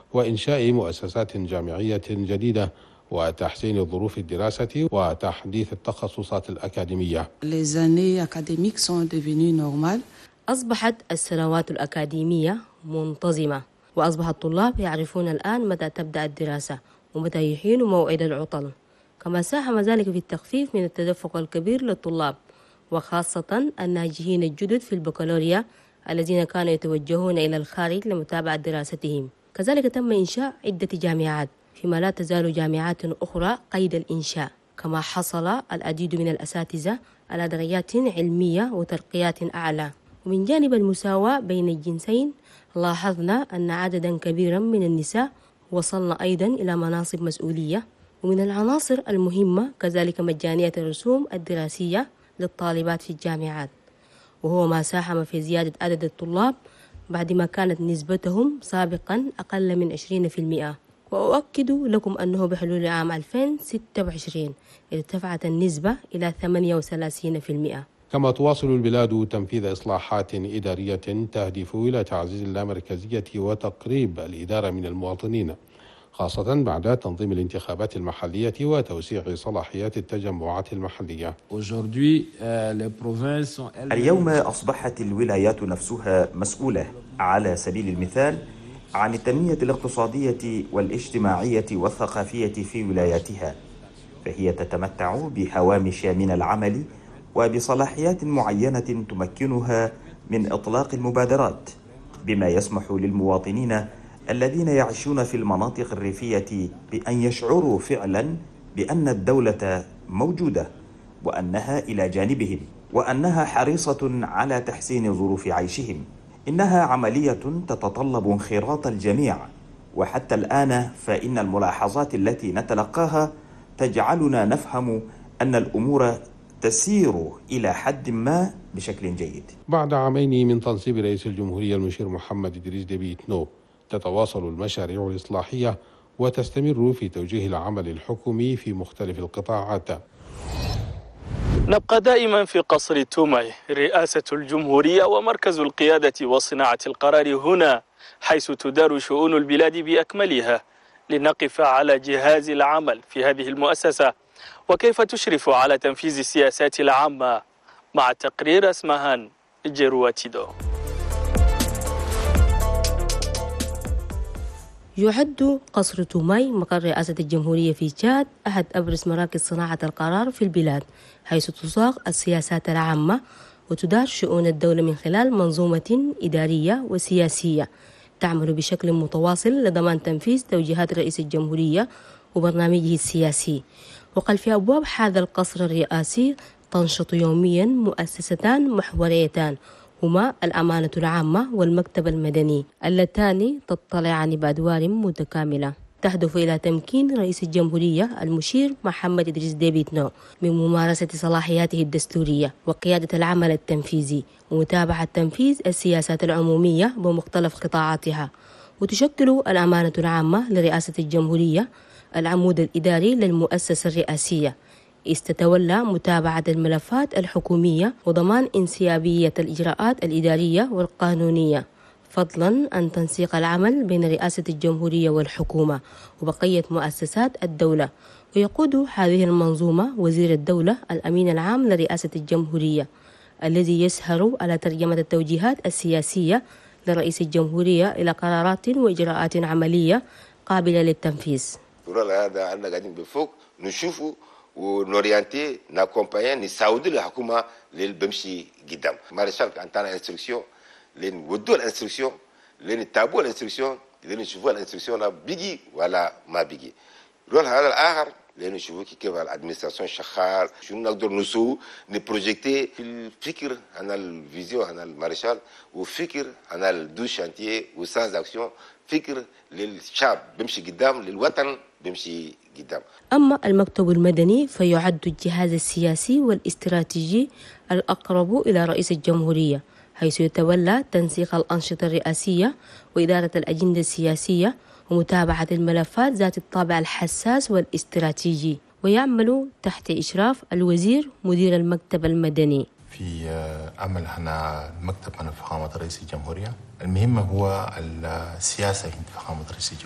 وإنشاء مؤسسات جامعية جديدة وتحسين ظروف الدراسة وتحديث التخصصات الأكاديمية. أصبحت السنوات الأكاديمية منتظمة، وأصبح الطلاب يعرفون الآن متى تبدأ الدراسة ومتى يحين موعد العطل، كما ساهم ذلك في التخفيف من التدفق الكبير للطلاب، وخاصة الناجحين الجدد في البكالوريا الذين كانوا يتوجهون إلى الخارج لمتابعة دراستهم. كذلك تم إنشاء عدة جامعات، فيما لا تزال جامعات أخرى قيد الإنشاء، كما حصل العديد من الأساتذة على درجات علمية وترقيات أعلى. ومن جانب المساواة بين الجنسين، لاحظنا أن عددا كبيرا من النساء وصلن أيضا إلى مناصب مسؤولية. ومن العناصر المهمة كذلك مجانية الرسوم الدراسية للطالبات في الجامعات، وهو ما ساهم في زيادة عدد الطلاب بعدما كانت نسبتهم سابقا أقل من 20%. وأؤكد لكم أنه بحلول عام 2026 ارتفعت النسبة إلى 38%. كما تواصل البلاد تنفيذ إصلاحات إدارية تهدف إلى تعزيز اللامركزية وتقريب الإدارة من المواطنين، خاصة بعد تنظيم الانتخابات المحلية وتوسيع صلاحيات التجمعات المحلية. اليوم أصبحت الولايات نفسها مسؤولة على سبيل المثال عن التنمية الاقتصادية والاجتماعية والثقافية في ولاياتها، فهي تتمتع بهوامش من العمل وبصلاحيات معينة تمكنها من إطلاق المبادرات، بما يسمح للمواطنين الذين يعيشون في المناطق الريفية بأن يشعروا فعلا بأن الدولة موجودة وأنها إلى جانبهم وأنها حريصة على تحسين ظروف عيشهم. إنها عملية تتطلب انخراط الجميع، وحتى الآن فإن الملاحظات التي نتلقاها تجعلنا نفهم أن الأمور تسير إلى حد ما بشكل جيد. بعد عامين من تنصيب رئيس الجمهورية المشير محمد إدريس ديبي إتنو، تتواصل المشاريع الإصلاحية وتستمر في توجيه العمل الحكومي في مختلف القطاعات. نبقى دائما في قصر توماي، رئاسة الجمهورية ومركز القيادة وصناعة القرار هنا، حيث تدار شؤون البلاد بأكملها، لنقف على جهاز العمل في هذه المؤسسة وكيف تشرف على تنفيذ السياسات العامة، مع تقرير اسمهان جيرواتيدو. يعد قصر توماي مقر رئاسة الجمهورية في تشاد أحد أبرز مراكز صناعة القرار في البلاد، حيث تصاغ السياسات العامة وتدار شؤون الدولة من خلال منظومة إدارية وسياسية تعمل بشكل متواصل لضمان تنفيذ توجيهات رئيس الجمهورية وبرنامجه السياسي. وقال في أبواب هذا القصر الرئاسي تنشط يوميا مؤسستان محوريتان، هما الأمانة العامة والمكتب المدني، اللتان تطلعان بأدوار متكاملة تهدف إلى تمكين رئيس الجمهورية المشير محمد إدريس ديبي إتنو من ممارسة صلاحياته الدستورية وقيادة العمل التنفيذي ومتابعة تنفيذ السياسات العمومية بمختلف قطاعاتها. وتشكل الأمانة العامة لرئاسة الجمهورية العمود الإداري للمؤسسة الرئاسية، تتولى متابعة الملفات الحكومية وضمان انسيابية الإجراءات الإدارية والقانونية، فضلا عن تنسيق العمل بين رئاسة الجمهورية والحكومة وبقية مؤسسات الدولة. ويقود هذه المنظومة وزير الدولة الأمين العام لرئاسة الجمهورية، الذي يسهر على ترجمة التوجيهات السياسية لرئيس الجمهورية إلى قرارات وإجراءات عملية قابلة للتنفيذ. هذا عندنا قاعدين بفوق نشوفه ونورينتي ناكومباني نساعدوا الحكومه اللي بمشي قدام. مارشال عندنا انستركسيون لين ودوا الانستركسيون لين تابوا الانستركسيون لين نشوفوا الانستركسيون بيجي ولا ما بيجي. رول هذا الاخر لين نشوفوا كيف الادمنستراسيون شغال، شنو نقدر نسوي نبروجيكتي في الفكر عن الفيزيون عن المارشال وفكر عن الدو شانتيي وسانز اكسيون، فكر للشعب بيمشي قدام، للوطن بيمشي قدام. أما المكتب المدني فيعد الجهاز السياسي والاستراتيجي الأقرب إلى رئيس الجمهورية، حيث يتولى تنسيق الأنشطة الرئاسية وإدارة الأجندة السياسية ومتابعة الملفات ذات الطابع الحساس والاستراتيجي، ويعمل تحت إشراف الوزير مدير المكتب المدني. في عمل هنا المكتب عن فخامة رئيس الجمهورية، المهم هو السياسة عند فخامة رئيس الجمهورية.